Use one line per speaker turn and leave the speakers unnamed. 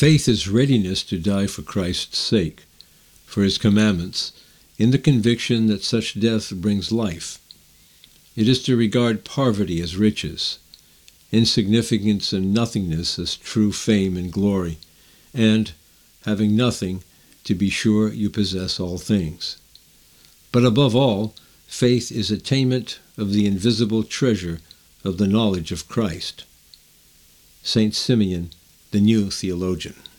Faith is readiness to die for Christ's sake, for his commandments, in the conviction that such death brings life. It is to regard poverty as riches, insignificance and nothingness as true fame and glory, and, having nothing, to be sure you possess all things. But above all, faith is attainment of the invisible treasure of the knowledge of Christ. St. Simeon, the New Theologian.